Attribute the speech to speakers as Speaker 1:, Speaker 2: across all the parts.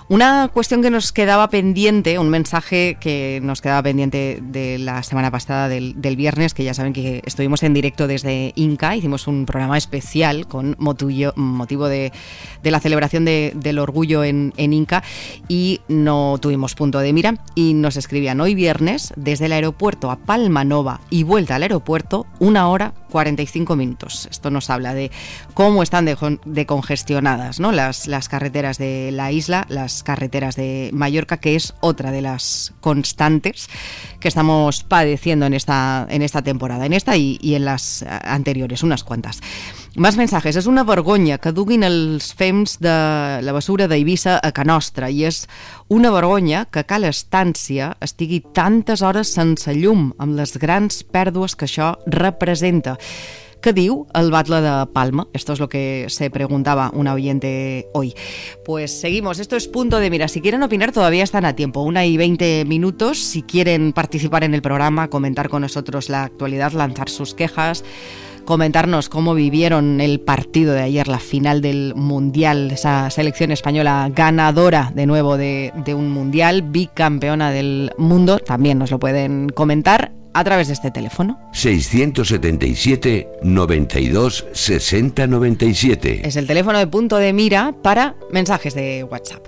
Speaker 1: Una cuestión que nos quedaba pendiente, un mensaje que nos quedaba pendiente de la semana pasada, del viernes, que ya saben que estuvimos en directo desde Inca, hicimos un programa especial con motivo de la celebración del orgullo en Inca, y no tuvimos punto de mira, y nos escribían: hoy viernes, desde el aeropuerto a Palma Nova y vuelta al aeropuerto, 1 hora 45 minutos. Esto nos habla de cómo están de congestionadas, ¿no?, las carreteras de la isla, las carreteras de Mallorca, que es otra de las constantes que estamos padeciendo en esta temporada, en esta y en las anteriores, unas cuantas. Más mensajes. És una vergonya que duguin els fems de la basura d'Eivissa a Can Nostra, i és una vergonya que Cala Estància estigui tantes hores sense llum, amb les grans pèrdues que això representa. ¿Qué diu el Batlle de Palma? Esto es lo que se preguntaba una oyente hoy. Pues seguimos, esto es Punto de Mira. Si quieren opinar todavía están a tiempo, 1:20 minutos. Si quieren participar en el programa, comentar con nosotros la actualidad, lanzar sus quejas, comentarnos cómo vivieron el partido de ayer, la final del Mundial, esa selección española ganadora de nuevo de un Mundial, bicampeona del mundo, también nos lo pueden comentar a través de este teléfono.
Speaker 2: 677 92 60 97.
Speaker 1: Es el teléfono de Punto de Mira para mensajes de WhatsApp.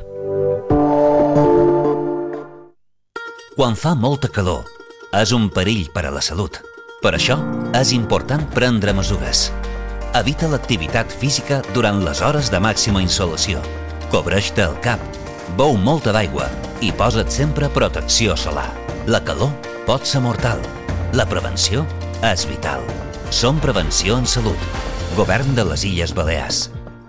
Speaker 3: Quan fa molta calor, és un perill per a la salut. Per això, és important prendre mesures. Evita l'activitat física durant les hores de màxima insolació. Cobreix-te el cap, beu molta d'aigua i posa't sempre protecció solar. La calor pot ser mortal. La prevenció és vital. Som Prevenció en Salut. Govern de les Illes Balears.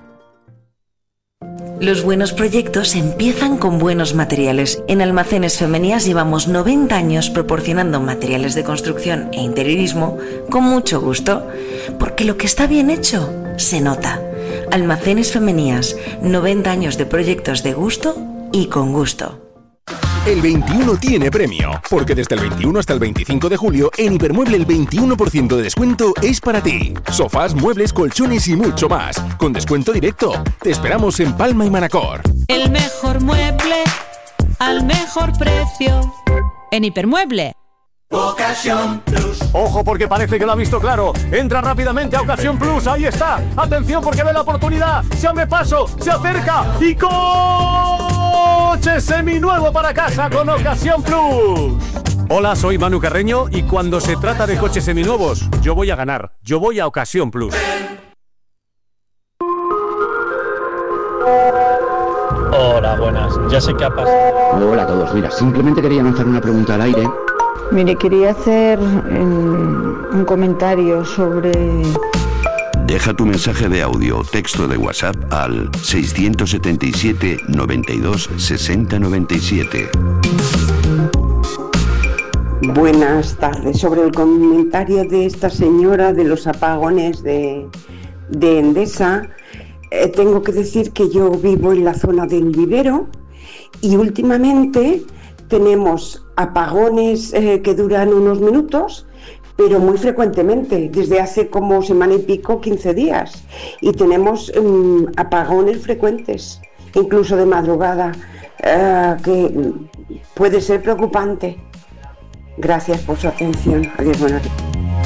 Speaker 4: Los buenos proyectos empiezan con buenos materiales. En Almacenes Femenías llevamos 90 años proporcionando materiales de construcción e interiorismo con mucho gusto, porque lo que está bien hecho se nota. Almacenes Femenías, 90 años de proyectos de gusto y con gusto.
Speaker 5: El 21 tiene premio, porque desde el 21 hasta el 25 de julio en Hipermueble el 21% de descuento es para ti. Sofás, muebles, colchones y mucho más, con descuento directo. Te esperamos en Palma y Manacor.
Speaker 6: El mejor mueble al mejor precio en Hipermueble.
Speaker 7: Ocasión Plus.
Speaker 8: Ojo, porque parece que lo ha visto claro. Entra rápidamente a Ocasión Plus. Ahí está. Atención, porque ve la oportunidad. Se abre paso, se acerca y coche seminuevo para casa con Ocasión Plus. Hola, soy Manu Carreño y cuando se trata de coches seminuevos, yo voy a ganar. Yo voy a Ocasión Plus.
Speaker 9: Hola, buenas. Ya sé qué ha pasado.
Speaker 10: Hola a todos. Mira, simplemente quería lanzar una pregunta al aire.
Speaker 11: Mire, quería hacer un comentario sobre...
Speaker 2: Deja tu mensaje de audio o texto de WhatsApp al 677 92 60 97.
Speaker 12: Buenas tardes. Sobre el comentario de esta señora de los apagones de Endesa, tengo que decir que yo vivo en la zona del Vivero y últimamente tenemos apagones que duran unos minutos, pero muy frecuentemente, desde hace como semana y pico, 15 días. Y tenemos apagones frecuentes, incluso de madrugada, que puede ser preocupante. Gracias por su atención. Adiós, buenas noches.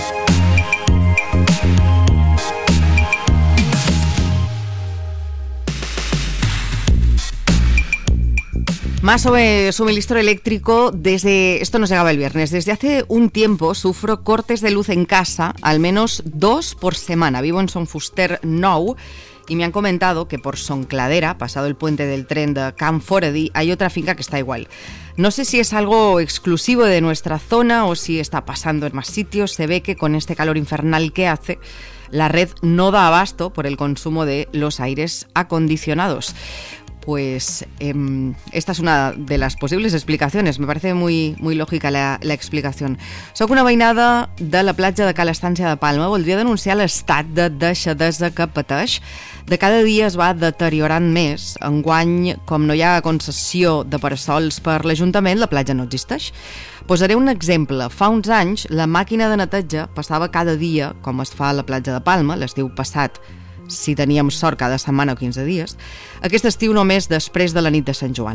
Speaker 1: Más sobre suministro eléctrico. Esto nos llegaba el viernes. Desde hace un tiempo sufro cortes de luz en casa, al menos 2 por semana. Vivo en Son Fuster 9 y me han comentado que por Son Cladera, pasado el puente del tren de Can Foredi, hay otra finca que está igual. No sé si es algo exclusivo de nuestra zona o si está pasando en más sitios. Se ve que con este calor infernal que hace, la red no da abasto por el consumo de los aires acondicionados. Pues esta es una de las posibles explicacions. Me parece muy lògica la explicació. Soc una veïnada de la platja de Cala Estància de Palma. Voldria denunciar l'estat de deixadesa que pateix. De cada dia es va deteriorant més. Enguany, com no hi ha concessió de parasols per l'Ajuntament, la platja no existeix. Posaré un exemple. Fa uns anys, la màquina de neteja passava cada dia, com es fa a la platja de Palma, l'estiu passat, si teníem sort cada setmana o 15 dies, aquest estiu només després de la nit de Sant Joan.